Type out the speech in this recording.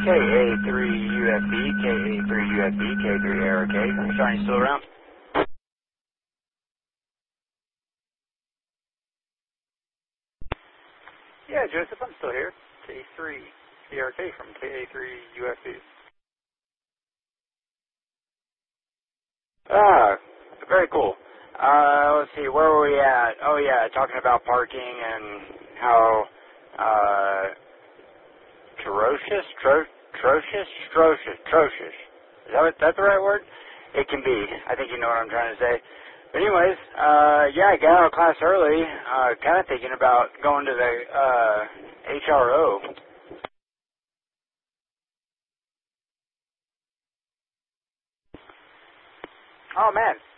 KA3UFB, KA3UFB, K3ARK. Sean, you still around? Yeah, Joseph, I'm still here. K3ARK from KA3UFB. Ah, very cool. Let's see, where were we at? Oh yeah, talking about parking and how, atrocious. Is that the right word? It can be. I think you know what I'm trying to say. But anyways, yeah, I got out of class early, kind of thinking about going to the, HRO. Oh man,